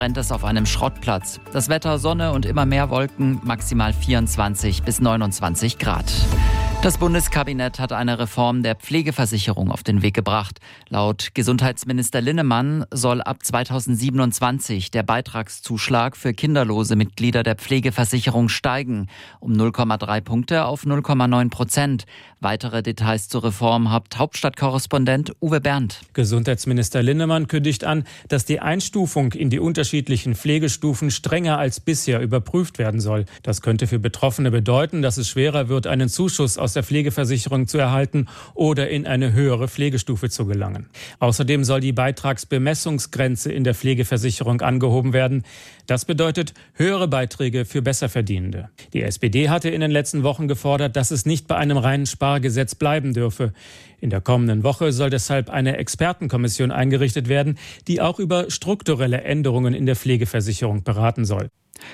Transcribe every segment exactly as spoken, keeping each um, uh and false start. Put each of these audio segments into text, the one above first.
brennt es auf einem Schrottplatz. Das Wetter Sonne und immer mehr Wolken, maximal vierundzwanzig bis neunundzwanzig Grad. Das Bundeskabinett hat eine Reform der Pflegeversicherung auf den Weg gebracht. Laut Gesundheitsminister Linnemann soll ab zweitausendsiebenundzwanzig der Beitragszuschlag für kinderlose Mitglieder der Pflegeversicherung steigen, um null Komma drei Punkte auf null Komma neun Prozent. Weitere Details zur Reform hat Hauptstadtkorrespondent Uwe Berndt. Gesundheitsminister Linnemann kündigt an, dass die Einstufung in die unterschiedlichen Pflegestufen strenger als bisher überprüft werden soll. Das könnte für Betroffene bedeuten, dass es schwerer wird, einen Zuschuss aus der Pflegeversicherung zu erhalten oder in eine höhere Pflegestufe zu gelangen. Außerdem soll die Beitragsbemessungsgrenze in der Pflegeversicherung angehoben werden. Das bedeutet höhere Beiträge für Besserverdienende. Die S P D hatte in den letzten Wochen gefordert, dass es nicht bei einem reinen Spargesetz bleiben dürfe. In der kommenden Woche soll deshalb eine Expertenkommission eingerichtet werden, die auch über strukturelle Änderungen in der Pflegeversicherung beraten soll.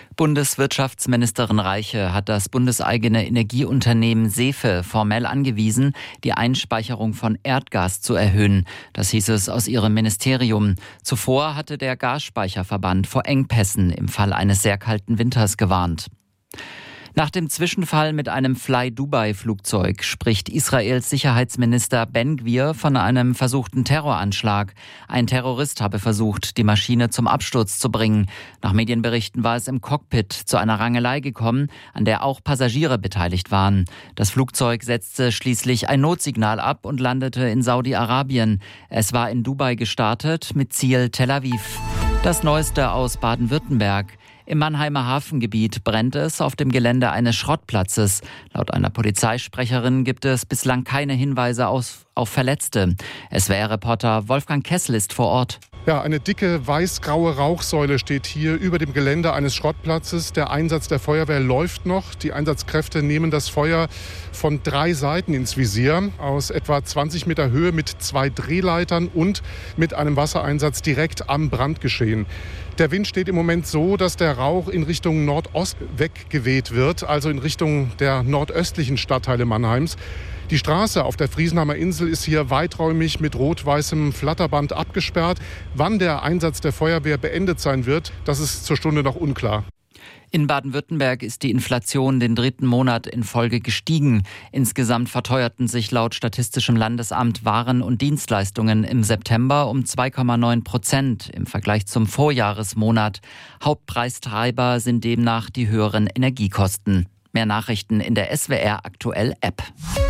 Bundeswirtschaftsministerin Reiche hat das bundeseigene Energieunternehmen SEFE formell angewiesen, die Einspeicherung von Erdgas zu erhöhen. Das hieß es aus ihrem Ministerium. Zuvor hatte der Gasspeicherverband vor Engpässen im Fall eines sehr kalten Winters gewarnt. Nach dem Zwischenfall mit einem Fly-Dubai-Flugzeug spricht Israels Sicherheitsminister Ben-Gvir von einem versuchten Terroranschlag. Ein Terrorist habe versucht, die Maschine zum Absturz zu bringen. Nach Medienberichten war es im Cockpit zu einer Rangelei gekommen, an der auch Passagiere beteiligt waren. Das Flugzeug setzte schließlich ein Notsignal ab und landete in Saudi-Arabien. Es war in Dubai gestartet mit Ziel Tel Aviv. Das Neueste aus Baden-Württemberg. Im Mannheimer Hafengebiet brennt es auf dem Gelände eines Schrottplatzes. Laut einer Polizeisprecherin gibt es bislang keine Hinweise auf, auf Verletzte. S W R-Reporter Wolfgang Kessel ist vor Ort. Ja, eine dicke weiß-graue Rauchsäule steht hier über dem Gelände eines Schrottplatzes. Der Einsatz der Feuerwehr läuft noch. Die Einsatzkräfte nehmen das Feuer von drei Seiten ins Visier. Aus etwa zwanzig Meter Höhe mit zwei Drehleitern und mit einem Wassereinsatz direkt am Brandgeschehen. Der Wind steht im Moment so, dass der Rauch in Richtung Nordost weggeweht wird, also in Richtung der nordöstlichen Stadtteile Mannheims. Die Straße auf der Friesenheimer Insel ist hier weiträumig mit rot-weißem Flatterband abgesperrt. Wann der Einsatz der Feuerwehr beendet sein wird, das ist zur Stunde noch unklar. In Baden-Württemberg ist die Inflation den dritten Monat in Folge gestiegen. Insgesamt verteuerten sich laut Statistischem Landesamt Waren und Dienstleistungen im September um zwei Komma neun Prozent im Vergleich zum Vorjahresmonat. Hauptpreistreiber sind demnach die höheren Energiekosten. Mehr Nachrichten in der S W R Aktuell App.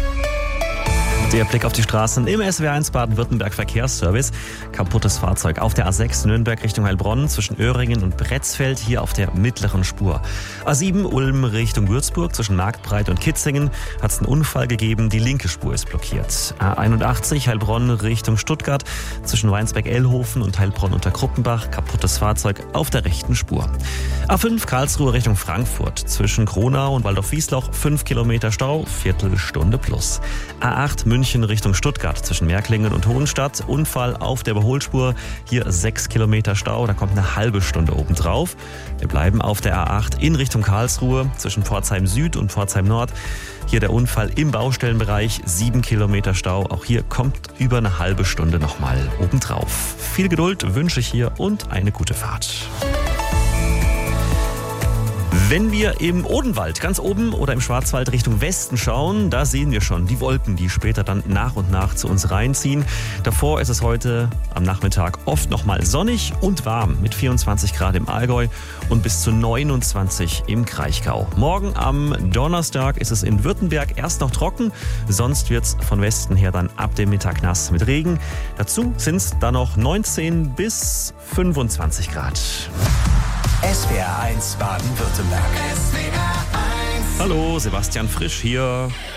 Der Blick auf die Straßen im S W R eins Baden-Württemberg Verkehrsservice. Kaputtes Fahrzeug auf der A sechs Nürnberg Richtung Heilbronn zwischen Öhringen und Bretzfeld, hier auf der mittleren Spur. A sieben Ulm Richtung Würzburg zwischen Marktbreit und Kitzingen hat es einen Unfall gegeben, die linke Spur ist blockiert. A einundachtzig Heilbronn Richtung Stuttgart zwischen Weinsberg-Ellhofen und Heilbronn unter Kruppenbach, kaputtes Fahrzeug auf der rechten Spur. A fünf Karlsruhe Richtung Frankfurt zwischen Kronau und Waldorf-Wiesloch fünf Kilometer Stau, Viertelstunde plus. A acht München Richtung Stuttgart zwischen Märklingen und Hohenstadt. Unfall auf der Überholspur. Hier sechs Kilometer Stau. Da kommt eine halbe Stunde obendrauf. Wir bleiben auf der A acht in Richtung Karlsruhe zwischen Pforzheim Süd und Pforzheim Nord. Hier der Unfall im Baustellenbereich. Sieben Kilometer Stau. Auch hier kommt über eine halbe Stunde nochmal obendrauf. Viel Geduld wünsche ich hier und eine gute Fahrt. Wenn wir im Odenwald ganz oben oder im Schwarzwald Richtung Westen schauen, da sehen wir schon die Wolken, die später dann nach und nach zu uns reinziehen. Davor ist es heute am Nachmittag oft noch mal sonnig und warm mit vierundzwanzig Grad im Allgäu und bis zu neunundzwanzig im Kraichgau. Morgen am Donnerstag ist es in Württemberg erst noch trocken, sonst wird es von Westen her dann ab dem Mittag nass mit Regen. Dazu sind es dann noch neunzehn bis fünfundzwanzig Grad. S W R eins Baden-Württemberg. Hallo, Sebastian Frisch hier.